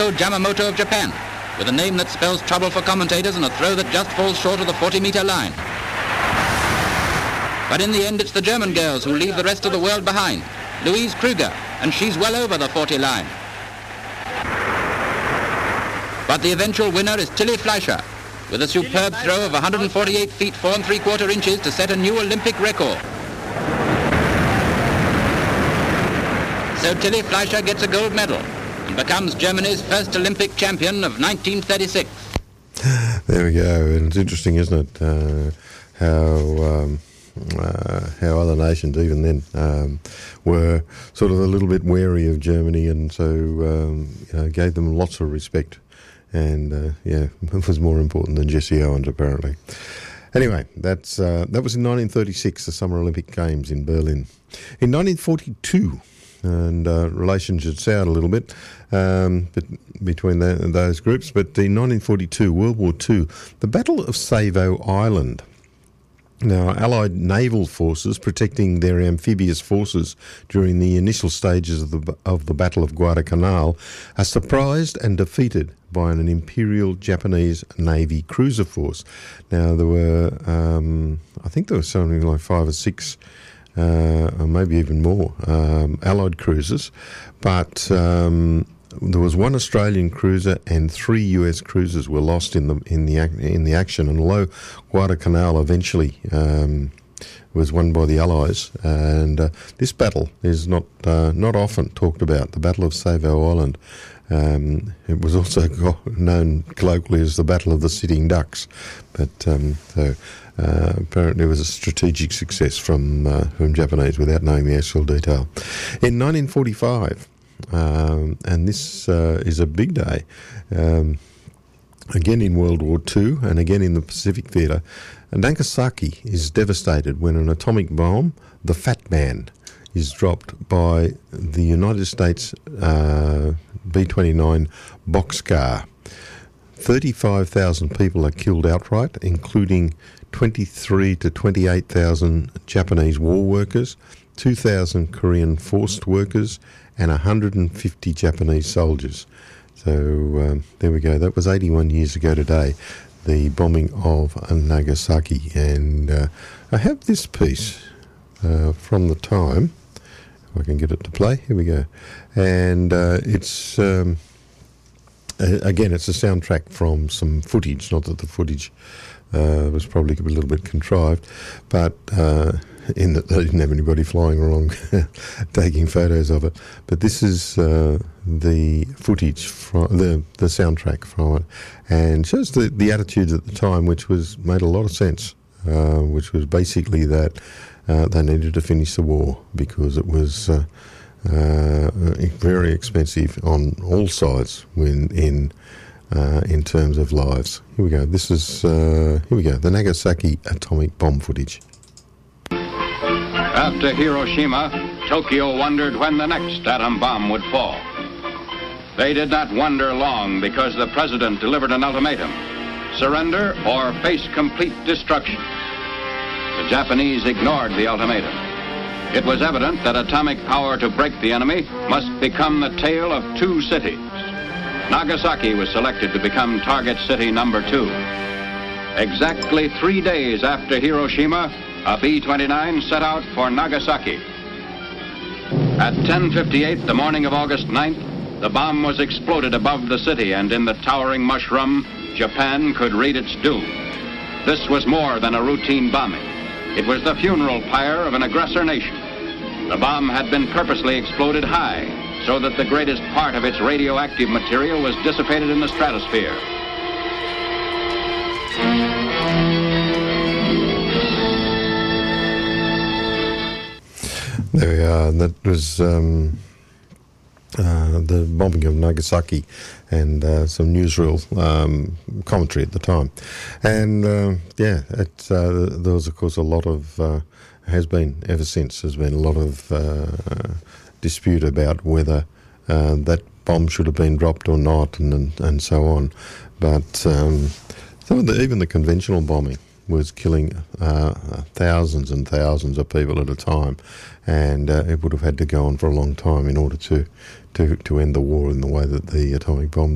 Akio Yamamoto of Japan, with a name that spells trouble for commentators and a throw that just falls short of the 40-meter line. But in the end, it's the German girls who leave the rest of the world behind. Louise Krüger, and she's well over the 40 line. But the eventual winner is Tilly Fleischer, with a superb throw of 148 feet 4 3/4 inches to set a new Olympic record. So Tilly Fleischer gets a gold medal and becomes Germany's first Olympic champion of 1936. There we go. And it's interesting, isn't it, how other nations even then were sort of a little bit wary of Germany, and so gave them lots of respect. And it was more important than Jesse Owens apparently. Anyway, that was in 1936, the Summer Olympic Games in Berlin. In 1942, and relations had soured a little bit but between those groups, but in 1942, World War II, the Battle of Savo Island. Now, Allied naval forces protecting their amphibious forces during the initial stages of the Battle of Guadalcanal are surprised and defeated by an Imperial Japanese Navy cruiser force. Now, there were, I think there was something like 5 or 6, or maybe even more, Allied cruisers, but there was 1 Australian cruiser and 3 US cruisers were lost in the action. And although Guadalcanal eventually was won by the Allies, and this battle is not often talked about, the Battle of Savo Island. It was also known colloquially as the Battle of the Sitting Ducks, but apparently it was a strategic success from Japanese without knowing the actual detail. In 1945. And this is a big day, again in World War II and again in the Pacific Theatre. Nagasaki is devastated when an atomic bomb, the Fat Man, is dropped by the United States B-29 Bockscar. 35,000 people are killed outright, including 23 to 28,000 Japanese war workers, 2,000 Korean forced workers, and 150 Japanese soldiers. So there we go. That was 81 years ago today, the bombing of Nagasaki. And I have this piece from the time. If I can get it to play. Here we go. And it's, again, it's a soundtrack from some footage. Not that the footage was probably a little bit contrived, but in that they didn't have anybody flying along taking photos of it. But this is the footage from the soundtrack from it, and shows the attitudes at the time, which made a lot of sense, which was basically that they needed to finish the war because it was very expensive on all sides in terms of lives. Here we go. This is here we go. The Nagasaki atomic bomb footage. After Hiroshima, Tokyo wondered when the next atom bomb would fall. They did not wonder long because the president delivered an ultimatum: surrender or face complete destruction. The Japanese ignored the ultimatum. It was evident that atomic power to break the enemy must become the tale of 2 cities. Nagasaki was selected to become target city number 2. Exactly 3 days after Hiroshima, a B-29 set out for Nagasaki. At 10:58 the morning of August 9th, the bomb was exploded above the city, and in the towering mushroom, Japan could read its doom. This was more than a routine bombing. It was the funeral pyre of an aggressor nation. The bomb had been purposely exploded high, so that the greatest part of its radioactive material was dissipated in the stratosphere. There we are. That was the bombing of Nagasaki, and some newsreel commentary at the time. And there was of course a lot of has been ever since. There's been a lot of dispute about whether that bomb should have been dropped or not, and so on. But even the conventional bombing was killing thousands and thousands of people at a time, and it would have had to go on for a long time in order to end the war in the way that the atomic bomb